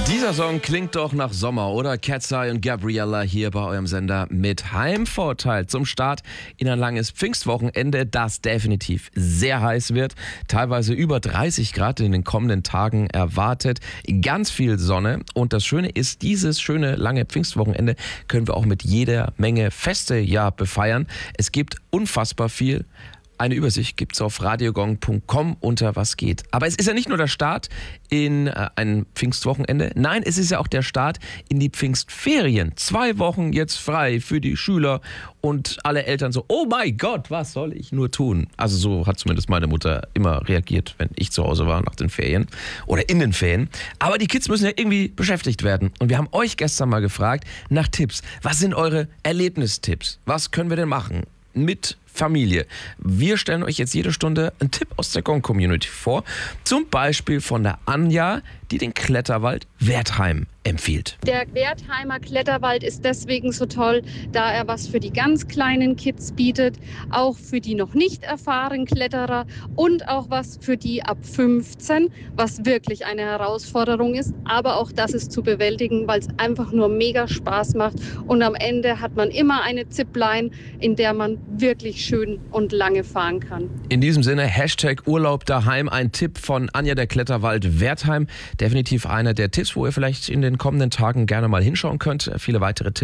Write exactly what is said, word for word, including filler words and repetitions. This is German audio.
Dieser Song klingt doch nach Sommer, oder? Cat's Eye und Gabriella hier bei eurem Sender mit Heimvorteil zum Start in ein langes Pfingstwochenende, das definitiv sehr heiß wird. Teilweise über dreißig Grad in den kommenden Tagen erwartet. Ganz viel Sonne. Und das Schöne ist, dieses schöne lange Pfingstwochenende können wir auch mit jeder Menge Feste ja befeiern. Es gibt unfassbar viel. Eine Übersicht gibt's auf radiogong punkt com unter was geht. Aber es ist ja nicht nur der Start in äh, ein Pfingstwochenende. Nein, es ist ja auch der Start in die Pfingstferien. Zwei Wochen jetzt frei für die Schüler und alle Eltern so, oh mein Gott, was soll ich nur tun? Also so hat zumindest meine Mutter immer reagiert, wenn ich zu Hause war nach den Ferien oder in den Ferien. Aber die Kids müssen ja irgendwie beschäftigt werden. Und wir haben euch gestern mal gefragt nach Tipps. Was sind eure Erlebnistipps? Was können wir denn machen mit Familie? Wir stellen euch jetzt jede Stunde einen Tipp aus der Gong-Community vor. Zum Beispiel von der Anja, die den Kletterwald Wertheim empfiehlt. Der Wertheimer Kletterwald ist deswegen so toll, da er was für die ganz kleinen Kids bietet, auch für die noch nicht erfahrenen Kletterer und auch was für die ab fünfzehn, was wirklich eine Herausforderung ist. Aber auch das ist zu bewältigen, weil es einfach nur mega Spaß macht. Und am Ende hat man immer eine Zipline, in der man wirklich schön und lange fahren kann. In diesem Sinne, Hashtag Urlaub daheim, ein Tipp von Anja, der Kletterwald Wertheim. Definitiv einer der Tipps, wo ihr vielleicht in den kommenden Tagen gerne mal hinschauen könnt. Viele weitere Tipps